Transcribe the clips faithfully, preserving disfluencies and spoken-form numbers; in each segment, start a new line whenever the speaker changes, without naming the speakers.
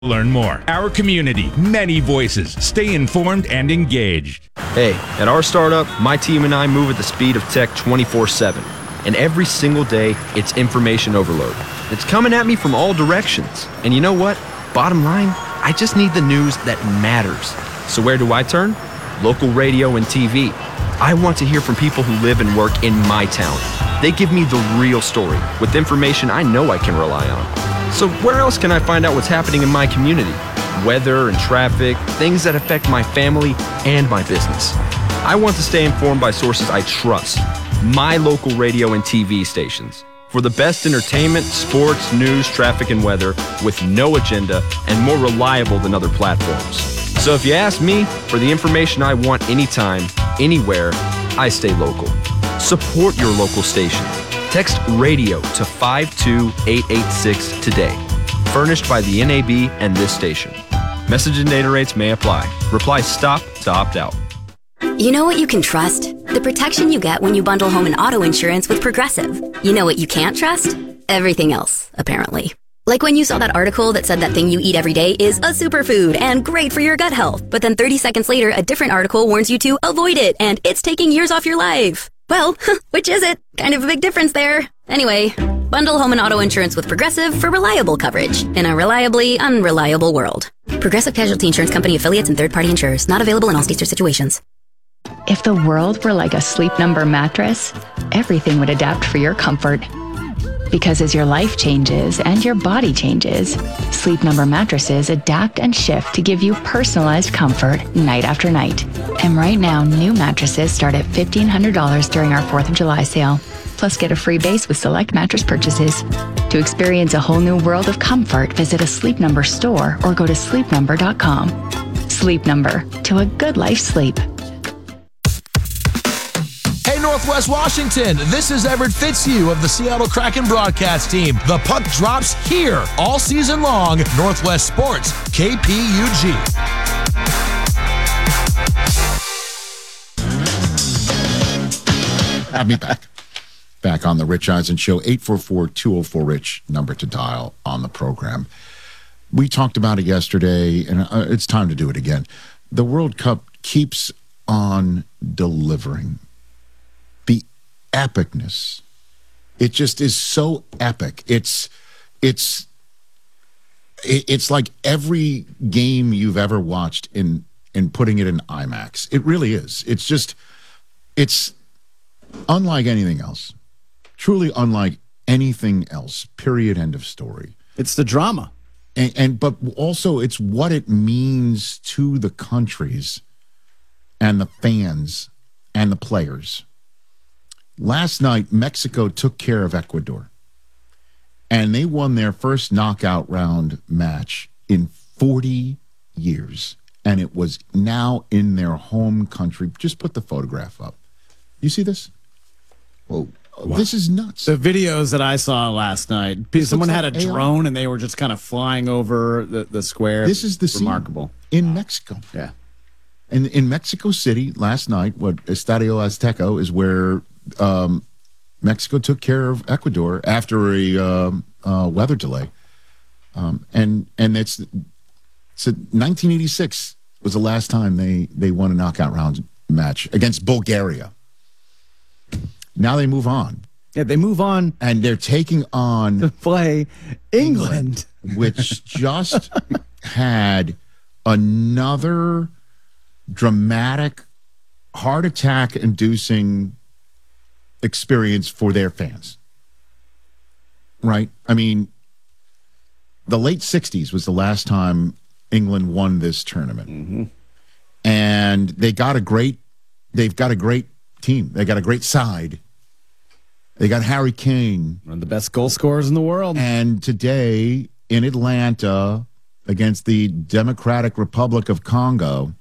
Learn more. Our community, many voices. Stay informed and engaged.
Hey, at our startup, my team and I move at the speed of tech twenty-four seven. And every single day, it's information overload. It's coming at me from all directions. And you know what? Bottom line, I just need the news that matters. So where do I turn? Local radio and T V. I want to hear from people who live and work in my town. They give me the real story with information I know I can rely on. So where else can I find out what's happening in my community? Weather and traffic, things that affect my family and my business. I want to stay informed by sources I trust. My local radio and T V stations. For the best entertainment, sports, news, traffic, and weather with no agenda and more reliable than other platforms. So if you ask me for the information I want anytime, anywhere, I stay local. Support your local station. Text radio to five two eight eight six today. Furnished by the N A B and this station. Message and data rates may apply. Reply STOP to opt out.
You know what you can trust? The protection you get when you bundle home and auto insurance with Progressive. You know what you can't trust? Everything else, apparently. Like when you saw that article that said that thing you eat every day is a superfood and great for your gut health. But then thirty seconds later, a different article warns you to avoid it and it's taking years off your life. Well, which is it? Kind of a big difference there. Anyway, bundle home and auto insurance with Progressive for reliable coverage in a reliably unreliable world. Progressive Casualty Insurance Company affiliates and third-party insurers. Not available in all states or situations.
If the world were like a Sleep Number mattress, everything would adapt for your comfort. Because as your life changes and your body changes, Sleep Number mattresses adapt and shift to give you personalized comfort night after night. And right now, new mattresses start at fifteen hundred dollars during our fourth of July sale. Plus, get a free base with select mattress purchases. To experience a whole new world of comfort, visit a Sleep Number store or go to sleep number dot com. Sleep Number, to a good life sleep.
Northwest Washington. This is Everett Fitzhugh of the Seattle Kraken broadcast team. The puck drops here all season long. Northwest Sports, K P U G.
Have me back. Back on the Rich Eisen Show, eight four four, two oh four, RICH, number to dial on the program. We talked about it yesterday, and uh, it's time to do it again. The World Cup keeps on delivering. The epicness. It just is so epic. It's it's it's like every game you've ever watched in in putting it in IMAX. It really is. It's just it's unlike anything else. Truly unlike anything else. Period. End of story.
It's the drama.
And, and but also it's what it means to the countries and the fans and the players. Last night, Mexico took care of Ecuador, and they won their first knockout round match in forty years, and it was now in their home country. Just put the photograph up. You see this? Whoa. Wow. This is nuts.
The videos that I saw last night, someone had a
like
drone and they were just kind of flying over the, the square.
This is the scene
remarkable
in Mexico.
Yeah.
And in Mexico City last night, what Estadio Azteca is where um, Mexico took care of Ecuador after a um, uh, weather delay. Um, and and it's, it's a nineteen eighty-six was the last time they, they won a knockout round match against Bulgaria. Now they move on.
Yeah, they move on.
And they're taking on
to play England,
England which just had another dramatic, heart attack inducing experience for their fans. Right? I mean, the late sixties was the last time England won this tournament.
Mm-hmm.
And they got a great, they've got a great team. They got a great side. They got Harry Kane.
One of the best goal scorers in the world.
And today in Atlanta against the Democratic Republic of Congo,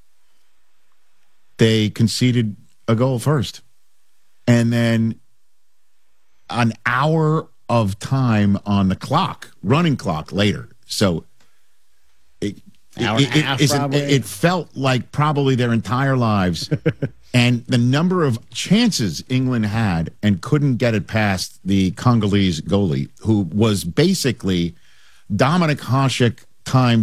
they conceded a goal first. And then an hour of time on the clock, running clock later. So it,
Hour
it,
and a half,
it,
probably.
it, it felt like probably their entire lives. And the number of chances England had and couldn't get it past the Congolese goalie, who was basically Dominic Hasek times